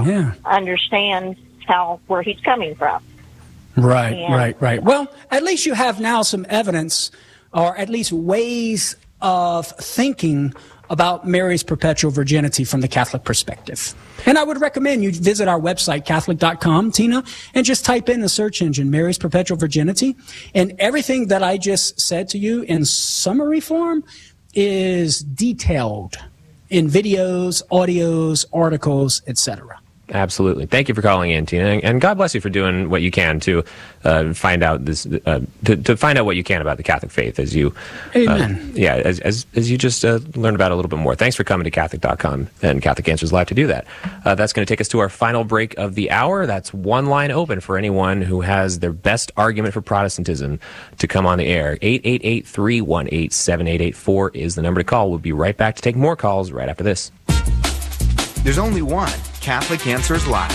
understand where he's coming from. Right. Well, at least you have now some evidence, or at least ways of thinking about Mary's perpetual virginity from the Catholic perspective. And I would recommend you visit our website, Catholic.com, Tina, and just type in the search engine, Mary's perpetual virginity. And everything that I just said to you in summary form is detailed in videos, audios, articles, etc. Absolutely. Thank you for calling in, Tina, and God bless you for doing what you can to find out this, to find out what you can about the Catholic faith as you, Amen. As you just learned about it a little bit more. Thanks for coming to Catholic.com and Catholic Answers Live to do that. That's going to take us to our final break of the hour. That's one line open for anyone who has their best argument for Protestantism to come on the air. 888-318-7884 is the number to call. We'll be right back to take more calls right after this. There's only one Catholic Answers Live.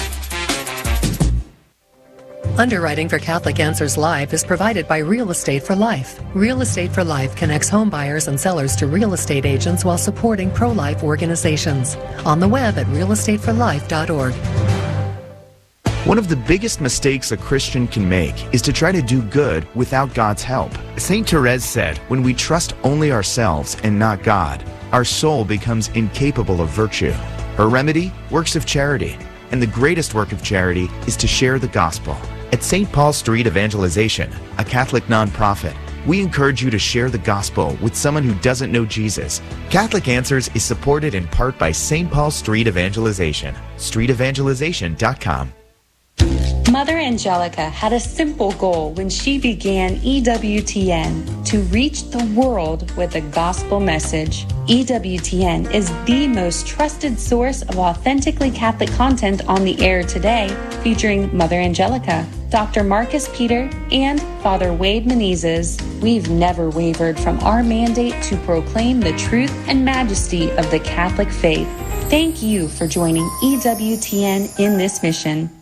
Underwriting for Catholic Answers Live is provided by Real Estate for Life. Real Estate for Life connects home buyers and sellers to real estate agents while supporting pro-life organizations. On the web at realestateforlife.org. One of the biggest mistakes a Christian can make is to try to do good without God's help. St. Therese said, when we trust only ourselves and not God, our soul becomes incapable of virtue. Her remedy? Works of charity. And the greatest work of charity is to share the gospel. At St. Paul Street Evangelization, a Catholic nonprofit, we encourage you to share the gospel with someone who doesn't know Jesus. Catholic Answers is supported in part by St. Paul Street Evangelization. StreetEvangelization.com. Mother Angelica had a simple goal when she began EWTN: to reach the world with a gospel message. EWTN is the most trusted source of authentically Catholic content on the air today, featuring Mother Angelica, Dr. Marcus Peter, and Father Wade Menezes. We've never wavered from our mandate to proclaim the truth and majesty of the Catholic faith. Thank you for joining EWTN in this mission.